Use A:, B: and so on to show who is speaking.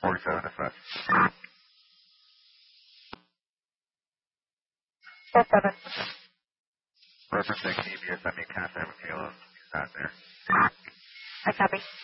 A: 47 is left.
B: 47.
A: Referencing EBS, I mean contact with Halo. He's not there.
B: I copy.